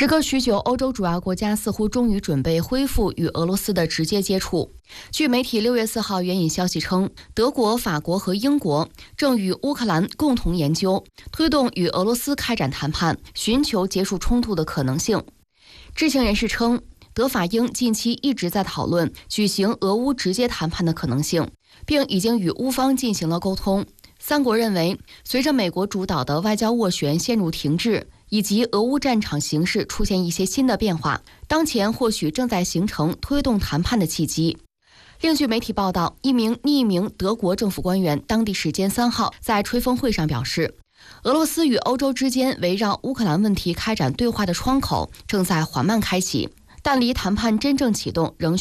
时隔许久，欧洲主要国家似乎终于准备恢复与俄罗斯的直接接触。据媒体6月4号援引消息称，德国、法国和英国正与乌克兰共同研究，推动与俄罗斯开展谈判，寻求结束冲突的可能性。知情人士称，德法英近期一直在讨论举行俄乌直接谈判的可能性，并已经与乌方进行了沟通。三国认为，随着美国主导的外交斡旋陷入停滞，以及俄乌战场形势出现一些新的变化，当前或许正在形成推动谈判的契机。另据媒体报道，一名匿名德国政府官员当地时间3号在吹风会上表示，俄罗斯与欧洲之间围绕乌克兰问题开展对话的窗口正在缓慢开启，但离谈判真正启动仍